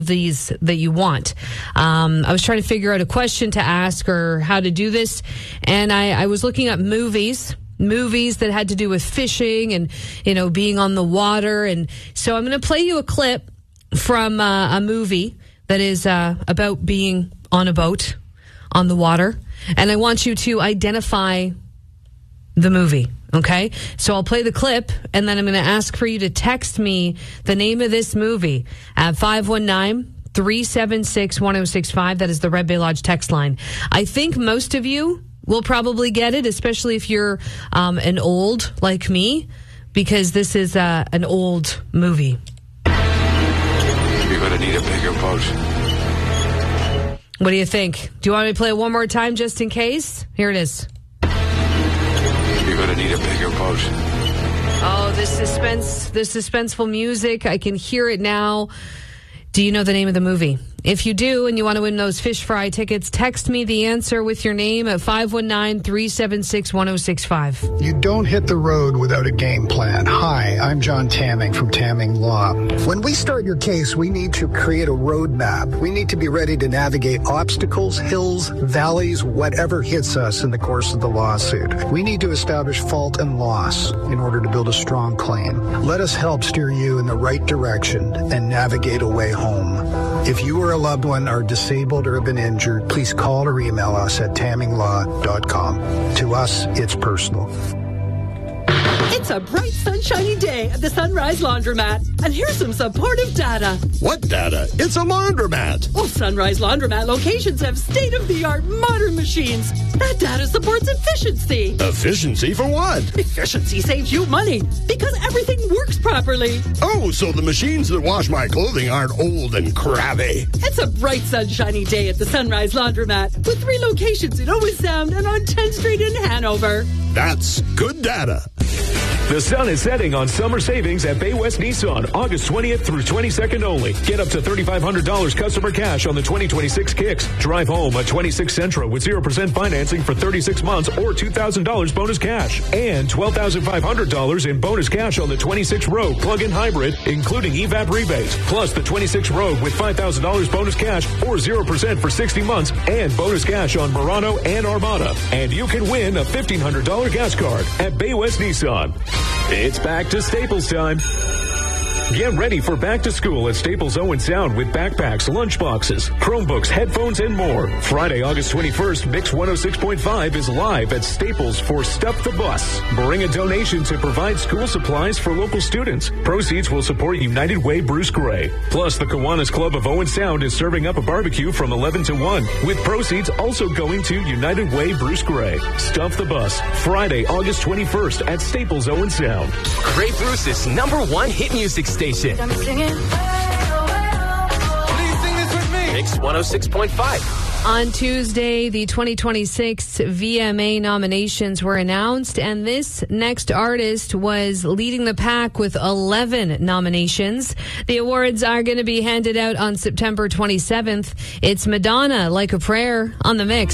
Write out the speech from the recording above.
these that you want. I was trying to figure out a question to ask or how to do this, and I was looking up movies that had to do with fishing and, being on the water. And so I'm going to play you a clip from a movie that is about being on a boat on the water, and I want you to identify the movie. Okay, so I'll play the clip, and then I'm going to ask for you to text me the name of this movie at 519-376-1065. That is the Red Bay Lodge text line. I think most of you will probably get it, especially if you're an old like me, because this is an old movie. You're going to need a bigger boat. What do you think? Do you want me to play it one more time just in case? Here it is. You're going to need a bigger boat. Oh, this suspenseful music. I can hear it now. Do you know the name of the movie? If you do and you want to win those fish fry tickets, text me the answer with your name at 519-376-1065. You don't hit the road without a game plan. Hi, I'm John Tamming from Tamming Law. When we start your case, we need to create a roadmap. We need to be ready to navigate obstacles, hills, valleys, whatever hits us in the course of the lawsuit. We need to establish fault and loss in order to build a strong claim. Let us help steer you in the right direction and navigate a way home. If you or a loved one are disabled or have been injured, please call or email us at tamminglaw.com. To us, it's personal. It's a bright, sunshiny day at the Sunrise Laundromat. And here's some supportive data. What data? It's a laundromat. Oh, Sunrise Laundromat locations have state-of-the-art modern machines. That data supports efficiency. Efficiency for what? Efficiency saves you money because everything works properly. Oh, so the machines that wash my clothing aren't old and crabby. It's a bright, sunshiny day at the Sunrise Laundromat with 3 locations in Owen Sound and on 10th Street in Hanover. That's good data. The sun is setting on summer savings at Bay West Nissan, August 20th through 22nd only. Get up to $3,500 customer cash on the 2026 Kicks. Drive home a 26 Sentra with 0% financing for 36 months or $2,000 bonus cash. And $12,500 in bonus cash on the 26 Rogue plug-in hybrid, including EVAP rebates. Plus the 26 Rogue with $5,000 bonus cash or 0% for 60 months and bonus cash on Murano and Armada. And you can win a $1,500 gas card at Bay West Nissan. It's back to Staples time. Get ready for back to school at Staples Owen Sound with backpacks, lunchboxes, Chromebooks, headphones, and more. Friday, August 21st, Mix 106.5 is live at Staples for Stuff the Bus. Bring a donation to provide school supplies for local students. Proceeds will support United Way Bruce Gray. Plus, the Kiwanis Club of Owen Sound is serving up a barbecue from 11 to 1, with proceeds also going to United Way Bruce Gray. Stuff the Bus, Friday, August 21st at Staples Owen Sound. Gray Bruce's #1 hit music station. I'm singing. Please sing this with me. Mix 106.5. On Tuesday, the 2026 VMA nominations were announced, and this next artist was leading the pack with 11 nominations. The awards are going to be handed out on September 27th. It's Madonna, Like a Prayer, on the Mix.